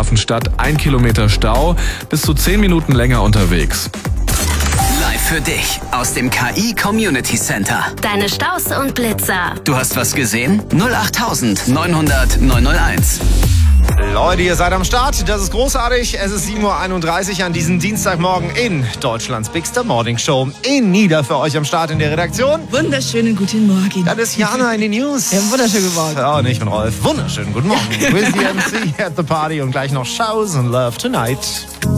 Hafenstadt 1 Kilometer Stau, bis zu 10 Minuten länger unterwegs. Live für dich aus dem KI Community Center. Deine Staus und Blitzer. Du hast was gesehen? 08900 901. Leute, ihr seid am Start. Das ist großartig. Es ist 7.31 Uhr an diesem Dienstagmorgen in Deutschlands Bigster Morning Show. In Nieder für euch am Start in der Redaktion. Wunderschönen guten Morgen. Das ist Jana in den News. Ja, wunderschönen guten Morgen. Ja, und ich bin Rolf. Wunderschönen guten Morgen. With the MC at the party und gleich noch Shows and Love Tonight.